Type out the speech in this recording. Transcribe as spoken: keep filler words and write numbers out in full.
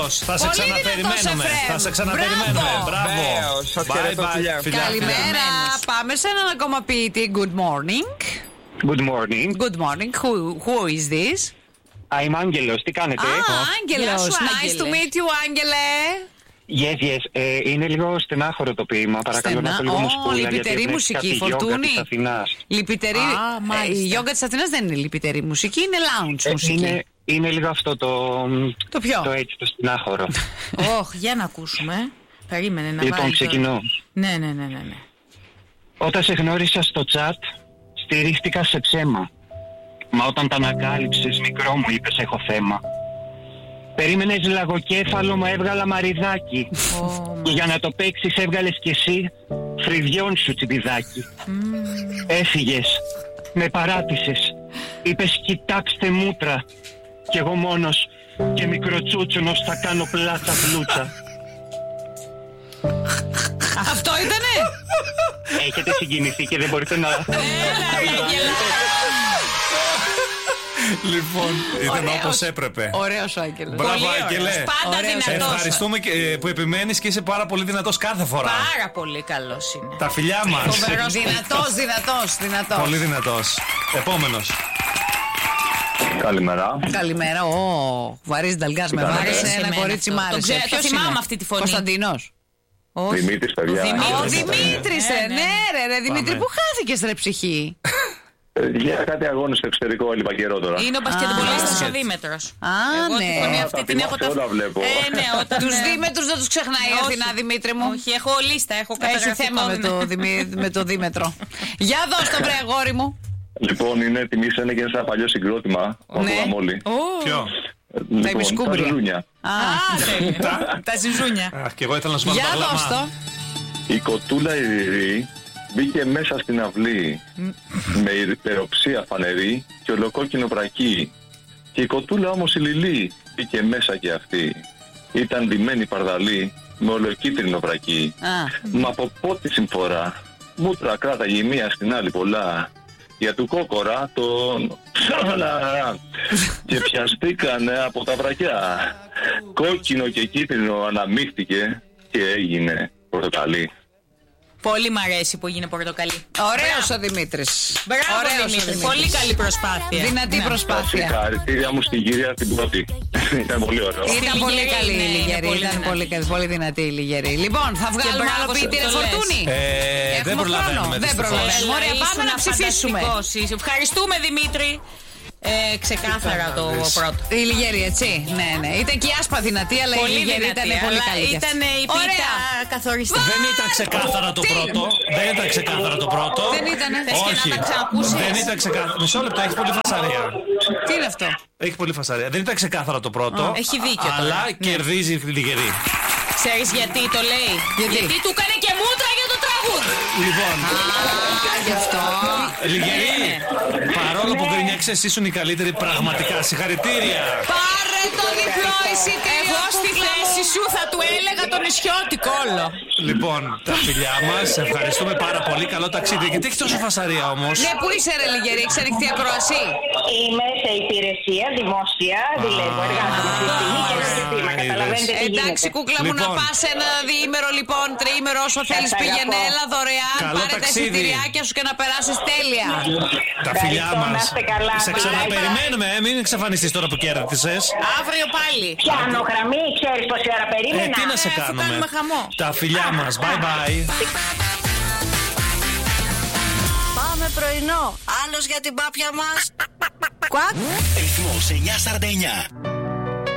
καλός. Θα σε ξαναπεριμένουμε. Θα σε ξαναπεριμένουμε. Μπράβο. Καλημέρα. Πάμε σε έναν ακόμα ποιητή. Good morning. Good morning. Good morning. Who, who is this? I'm Άγγελος. Τι κάνετε? Α, Άγγελος. Nice to meet you, Άγγελε. Yes, yes. Ε, είναι λίγο στενάχωρο το ποίημα. Παρακαλώ να το λίγο μουσικούλα. Λυπητερή μουσική, Φορτούνη. Λυπητερή. Ah, η γιόγκα της Αθηνάς δεν είναι λυπητερή μουσική, είναι lounge ε, μουσική. Είναι, είναι λίγο αυτό το. Το ποιο? Το έτσι, το στενάχωρο. Όχ, για να ακούσουμε. Περίμενε να Λοιπόν, ξεκινώ. Ναι, ναι, ναι, ναι, ναι. Όταν σε γνώρισα στο chat, στηρίχτηκα σε ψέμα. Μα όταν τα ανακάλυψες, μικρό μου είπες έχω θέμα. Περίμενες λαγοκέφαλο, μα έβγαλα μαριδάκι. Oh, Και για να το παίξεις έβγαλες κι εσύ φρυδιόν σου τσιμπιδάκι. Mm. Έφυγες, με παράτησες. Είπες κοιτάξτε μούτρα. Κι εγώ μόνος και μικροτσούτσουνος θα κάνω πλάτα πλούτσα. Αυτό ήτανε? Έχετε συγκινηθεί και δεν μπορείτε να... Λοιπόν, ήταν όπως έπρεπε. Ωραίος ο Άγγελος. Μπράβο, Άγγελε. Πάντα δυνατός. Ευχαριστούμε και, που επιμένεις και είσαι πάρα πολύ δυνατός κάθε φορά. Πάρα πολύ καλός είναι. Τα φιλιά μας. Φοβερός, δυνατός, δυνατός, δυνατός. Πολύ δυνατός. Επόμενος. Καλημέρα. Καλημέρα, ο βαρύς Νταλγκάς. Με βάρεσε ένα κορίτσι μ' άρεσε. Το θυμάμαι αυτή τη φωνή. Κωνσταντίνος. Δημήτρης, παιδιά. Ο Δημήτρης, ρε, ναι ρε, ρε Δημήτρη, πού χάθηκες ρε ψυχή? Για κάτι αγώνες στο εξωτερικό έλειπα καιρό τώρα. Είναι ο μπασκετμπολίστας ο Δήμετρος. Α, Εγώ ναι. τη φωνή αυτή την έχω τα... Όλα βλέπω. Ε, ναι, όταν... Τους Δήμετρους δεν τους ξεχνάει η Αθηνά, Δημήτρη μου. Όχι, έχω λίστα, έχω Έχει καταγραφικό. θέμα με το, Δημή, με το Δήμετρο. Για δώσ' το βρε αγόρι μου. Λοιπόν, είναι τιμήσανε και ένα παλιό συγκρότημα. Ναι. Όλοι. Ποιο? Λοιπόν, ημισκούμπρια. τα ζουζούνια. Α, Τα ζυζούνια. Αχ, και εγώ ήθελα να σου βάλω για το δώσ' το. γλάμα. Η κοτούλα η Ριρή μπήκε μέσα στην αυλή με υπεροψία φανερή και ολοκόκκινο βρακί. Και η κοτούλα όμως η Λιλή μπήκε μέσα και αυτή. Ήταν ντυμένη παρδαλή με ολοκίτρινο βρακί. Α. Μα από πότε συμφορά, μούτρα κράταγε η μία στην άλλη πολλά. Για του κόκορα τον... και πιαστήκανε από τα βρακιά. Κόκκινο και κίτρινο αναμίχθηκε και έγινε πορτοκαλί. Πολύ μ' αρέσει που έγινε πορτοκαλί. Ωραίος ο Δημήτρης. Μπράβο, Ωραίος ο Δημήτρη. Δημήτρης. Πολύ καλή προσπάθεια. Δυνατή Ναι. προσπάθεια. Συγχαρητήρια μου στην κυρία την πρώτη. Ήταν πολύ ωραίο. Ήταν πολύ Λιγερή, καλή ναι, η είναι Λιγερή. πολύ Ήταν δυνατή. πολύ, καλή, πολύ δυνατή η Λιγερή. Λοιπόν, θα βγάλουμε μπράβο άλλο σου, ποιητή, το λες. Φορτούνη. Ε, δεν Έχουμε προλαβαίνουμε. χρόνο. Δεν δυστυχώς. προλαβαίνουμε. Ωραία, Ήσουν πάμε να ψηφίσουμε. φανταστικός. Είσαι. Ευχαριστούμε, Δημήτρη. Ε, ξεκάθαρα το πρώτο. Η Λιγερή, έτσι. Ναι, ναι. Ήταν και η Άσπα δυνατή, αλλά η Λιγερή ήταν πολύ καλή. Ήταν η πίτα καθοριστική. Δεν ήταν ξεκάθαρα το Τι? πρώτο. Δεν ήταν ξεκάθαρα το πρώτο. Δεν ήτανε. Θες και να Όχι. τα ξανακούσεις? Δεν ήταν ξεκάθαρα. Μισό λεπτό, έχει πολύ φασαρία. Τι είναι αυτό? Έχει πολύ φασαρία. Δεν ήταν ξεκάθαρα το πρώτο. Έχει δίκιο τώρα. Αλλά Ναι. κερδίζει η Λιγερή. Ξέρεις γιατί το λέει? Γιατί? Γιατί του έκανε και μούτρα για το τραγούδι. Λοιπόν, Α, γι' αυτό. Λιγερή, παρόλο που γκρινιάξες, ήσουν η καλύτερη πραγματικά. Συγχαρητήρια. Πάρε το διπλό εισιτήριο. Εγώ στη κούκλα μου. θέση σου θα του έλεγα τον νησιώτικο όλο. Λοιπόν, τα φιλιά μας, ευχαριστούμε πάρα πολύ. Καλό ταξίδι. Γιατί έχει τόσο φασαρία όμως? Ναι, πού είσαι ρε Λιγερή, έχεις ανοιχτή ακρόαση? Είμαι σε υπηρεσία δημόσια, δουλεύω, εργάζομαι στη στιγμή και στο ζήτημα. Καταλαβαίνετε τι Εντάξει, γίνεται. κούκλα μου, να Λοιπόν. πας ένα διήμερο, λοιπόν, τριήμερο, όσο θέλεις αγαπώ. πήγαινε, έλα δωρεάν. Καλό Πάρε τα ταξίδι. εισιτηριάκια σου και να περάσεις τέλεια. Τα φιλιά Ευχαριστώ, να μας. είστε καλά. Σε ξαναπεριμένουμε, ε, μην εξαφανιστείς τώρα που κέρδισες. Αύριο πάλι. Πιάνω γραμμή, ξέρεις πόση ώρα Ε, περίμενα. τι να σε αφού κάνουμε. κάνουμε χαμό. Τα φιλιά μας. Bye bye. Πάμε πρωινό. Άλλος για την πάπια μας. Κουακ. Ρυθμός εννιακόσια σαράντα εννιά.